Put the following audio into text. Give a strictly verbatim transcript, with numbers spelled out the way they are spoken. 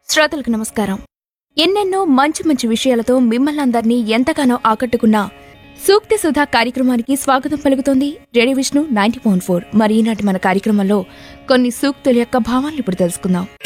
శ్రోతలకు నమస్కారం. ఎన్నెన్నో మంచి మంచి విషయాలతో మిమ్మల్ని అందరినీ ఎంతగానో ఆకట్టుకున్న సూక్తి సుధా కార్యక్రమానికి స్వాగతం పలుకుతోంది radio Vishnu ninety point four. మరి ఈనాటి మన కార్యక్రమంలో కొన్ని సూక్తుల యొక్క భావాలను ఇప్పుడు తెలుసుకుందాం.